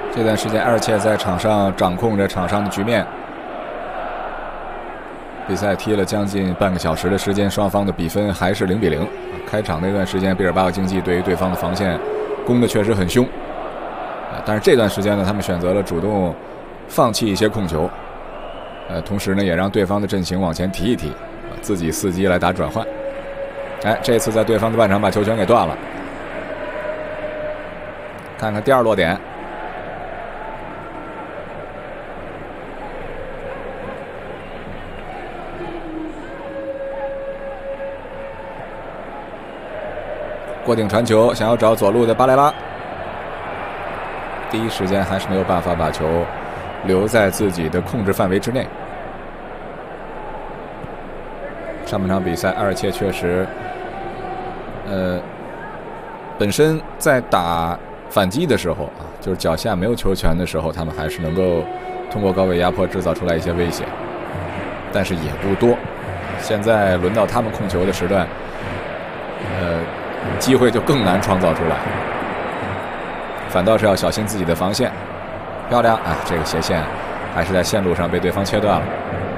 这段时间，埃尔切在场上掌控着场上的局面。比赛踢了将近半个小时的时间，双方的比分还是0-0。开场那段时间，毕尔巴鄂竞技对于对方的防线攻的确实很凶，但是这段时间呢，他们选择了主动放弃一些控球，同时呢，也让对方的阵型往前提一提，自己伺机来打转换。这次在对方的半场把球权给断了。看看第二落点。过顶传球，想要找左路的巴莱拉，第一时间还是没有办法把球留在自己的控制范围之内。上半场比赛，埃尔切确实，本身在打反击的时候啊，就是脚下没有球权的时候，他们还是能够通过高位压迫制造出来一些威胁，但是也不多。现在轮到他们控球的时段，机会就更难创造出来，反倒是要小心自己的防线。漂亮啊！这个斜线还是在线路上被对方切断了。